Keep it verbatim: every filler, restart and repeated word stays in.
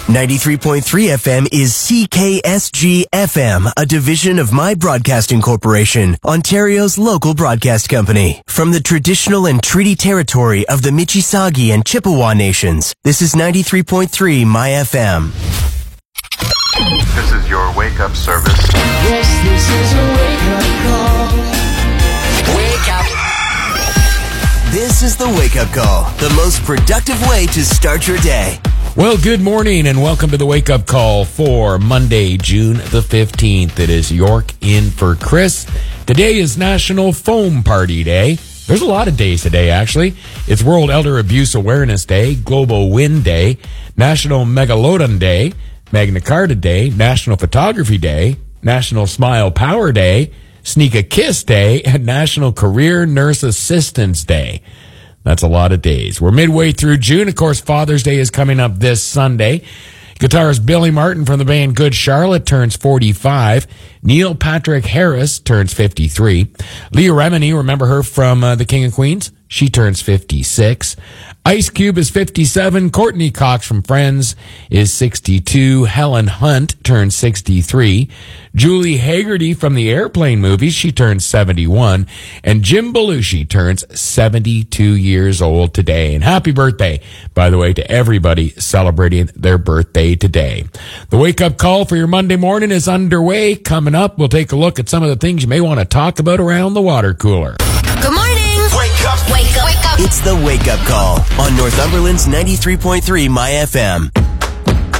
ninety-three point three F M is C K S G F M, a division of My Broadcasting Corporation, Ontario's local broadcast company. From the traditional and treaty territory of the Mississauga and Chippewa nations, this is ninety-three point three My F M. This is your wake-up service. Yes, this is a wake-up call. Wake up. This is the wake-up call, the most productive way to start your day. Well, good morning and welcome to the wake-up call for Monday, June the fifteenth. It is York in for Chris. Today is National Foam Party Day. There's a lot of days today, actually. It's World Elder Abuse Awareness Day, Global Wind Day, National Megalodon Day, Magna Carta Day, National Photography Day, National Smile Power Day, Sneak a Kiss Day, and National Career Nurse Assistance Day. That's a lot of days. We're midway through June. Of course, Father's Day is coming up this Sunday. Guitarist Billy Martin from the band Good Charlotte turns forty-five. Neil Patrick Harris turns fifty-three. Leah Remini, remember her from uh, The King of Queens? She turns fifty-six. Ice Cube is fifty-seven. Courtney Cox from Friends is sixty-two. Helen Hunt turns sixty-three. Julie Hagerty from the Airplane movies, she turns seventy-one. And Jim Belushi turns seventy-two years old today. And happy birthday, by the way, to everybody celebrating their birthday today. The wake-up call for your Monday morning is underway. Coming up, we'll take a look at some of the things you may want to talk about around the water cooler. Good morning. Wake up! Wake up, wake up. It's the wake-up call on Northumberland's ninety-three point three My F M.